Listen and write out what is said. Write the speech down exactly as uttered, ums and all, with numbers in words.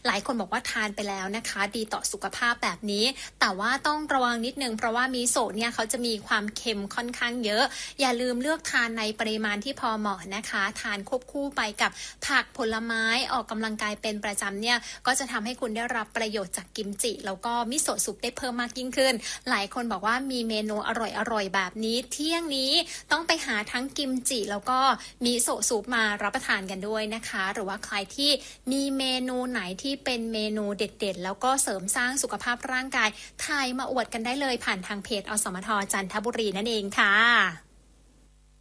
หลายคนบอกว่าทานไปแล้วนะคะดีต่อสุขภาพแบบนี้แต่ว่าต้องระวังนิดนึงเพราะว่ามิโซะเนี่ยเขาจะมีความเค็มค่อนข้างเยอะอย่าลืมเลือกทานในปริมาณที่พอเหมาะนะคะทานควบคู่ไปกับผักผลไม้ออกกำลังกายเป็นประจำเนี่ยก็จะทำให้คุณได้รับประโยชน์จากกิมจิแล้วก็มิโซะซุปได้เพิ่มมากยิ่งขึ้นหลายคนบอกว่ามีเมนูอร่อยๆแบบนี้เที่ยงนี้ต้องไปหาทั้งกิมจิแล้วก็มิโซะซุปมารับประทานกันด้วยนะคะหรือว่าใครที่มีเมนูไหนที่เป็นเมนูเด็ดๆแล้วก็เสริมสร้างสุขภาพร่างกายถ่ายมาอวดกันได้เลยผ่านทางเพจอสมทจันทบุรีนั่นเองค่ะ